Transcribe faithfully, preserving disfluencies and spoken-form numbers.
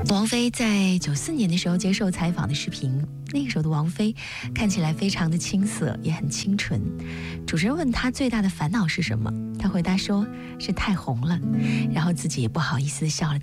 王菲在九四年的时候接受采访的视频，那个时候的王菲看起来非常的青涩，也很清纯。主持人问她最大的烦恼是什么，她回答说是太红了，然后自己也不好意思地笑了